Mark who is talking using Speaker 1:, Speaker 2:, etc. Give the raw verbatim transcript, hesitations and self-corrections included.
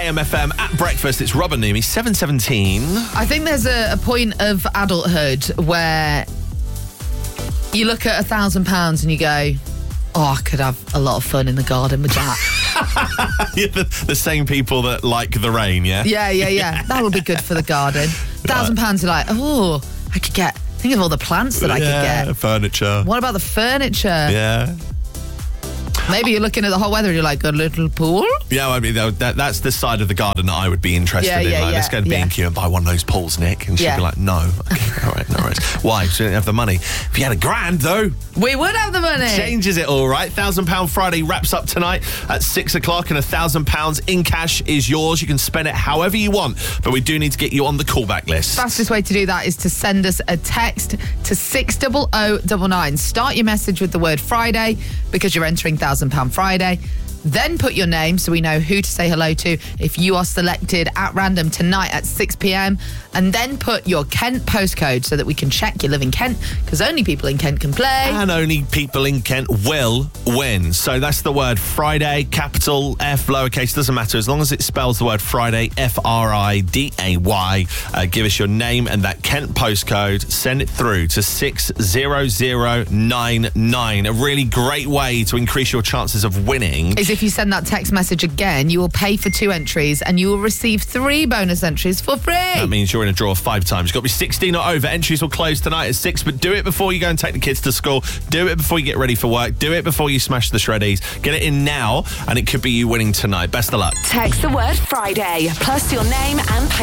Speaker 1: A M F M at breakfast. It's Rob and Numi, seven seventeen.
Speaker 2: I think there's a, a point of adulthood where you look at a thousand pounds and you go, oh, I could have a lot of fun in the garden with that.
Speaker 1: You're the, the same people that like the rain, yeah?
Speaker 2: Yeah, yeah, yeah. That would be good for the garden. Thousand pounds, you're like, oh, I could get, think of all the plants that I
Speaker 1: yeah,
Speaker 2: could get.
Speaker 1: Furniture.
Speaker 2: What about the furniture?
Speaker 1: Yeah.
Speaker 2: Maybe you're looking at the hot weather and you're like, a little pool?
Speaker 1: Yeah, I mean, that, that's the side of the garden that I would be interested
Speaker 2: Yeah,
Speaker 1: in.
Speaker 2: yeah,
Speaker 1: Like,
Speaker 2: yeah,
Speaker 1: let's go to B and Q
Speaker 2: yeah.
Speaker 1: and buy one of those pools, Nick. And she'd
Speaker 2: Yeah.
Speaker 1: be like, no. Okay, all right, no worries. Why? She didn't have the money. If you had a grand, though,
Speaker 2: We would have the money.
Speaker 1: changes it all, right? one thousand pounds Friday wraps up tonight at six o'clock, and one thousand pounds in cash is yours. You can spend it however you want, but we do need to get you on the callback list.
Speaker 2: Fastest way to do that is to send us a text to six oh oh nine nine. Start your message with the word Friday because you're entering one thousand pounds Friday. Then put your name so we know who to say hello to if you are selected at random tonight at six p.m. And then put your Kent postcode so that we can check you live in Kent, because only people in Kent can play.
Speaker 1: And only people in Kent will win. So that's the word Friday, capital F, lowercase, doesn't matter. As long as it spells the word Friday, F R I D A Y. Uh, give us your name and that Kent postcode. Send it through to six zero zero nine nine. A really great way to increase your chances of winning
Speaker 2: Is if you send that text message again, you will pay for two entries and you will receive three bonus entries for free.
Speaker 1: That means you're in a draw five times. You've got to be sixteen or over. Entries will close tonight at six, but do it before you go and take the kids to school. Do it before you get ready for work. Do it before you smash the shreddies. Get it in now, and it could be you winning tonight. Best of luck.
Speaker 3: Text the word Friday, plus your name and